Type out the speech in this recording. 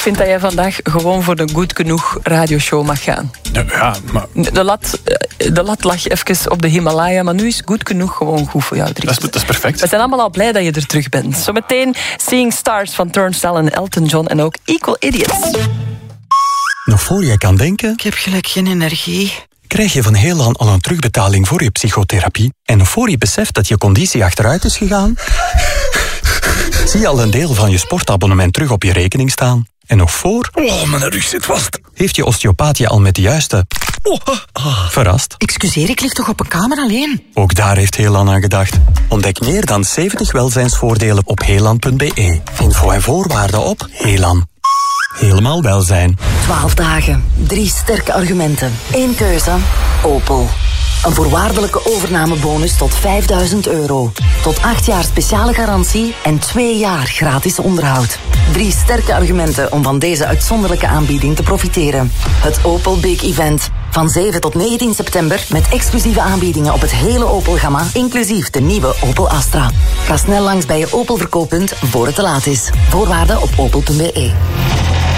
vind dat jij vandaag gewoon voor de Goed Genoeg radioshow mag gaan. Ja, maar... De lat lag even op de Himalaya, maar nu is Goed Genoeg gewoon goed voor jou, Dries. Dat is perfect. We zijn allemaal al blij dat je er terug bent. Zometeen Seeing Stars van Turnstile en Elton John en ook Equal Idiots. Nog voor je kan denken... Ik heb gelijk geen energie. Krijg je van Heelan al een terugbetaling voor je psychotherapie? En nog voor je beseft dat je conditie achteruit is gegaan? Zie je al een deel van je sportabonnement terug op je rekening staan? En nog voor... Oh, mijn rug zit vast. Heeft je osteopaat je al met de juiste... verrast? Excuseer, ik lig toch op een kamer alleen? Ook daar heeft Heelan aan gedacht. Ontdek meer dan 70 welzijnsvoordelen op heelan.be. Info en voorwaarden op Heelan. Helemaal welzijn. 12 dagen, 3 sterke argumenten. 1 keuze, Opel. Een voorwaardelijke overnamebonus tot €5.000. Tot 8 jaar speciale garantie en 2 jaar gratis onderhoud. 3 sterke argumenten om van deze uitzonderlijke aanbieding te profiteren. Het Opel Big Event. Van 7 tot 19 september met exclusieve aanbiedingen op het hele Opel-gamma, inclusief de nieuwe Opel Astra. Ga snel langs bij je Opel verkooppunt voor het te laat is. Voorwaarden op opel.be.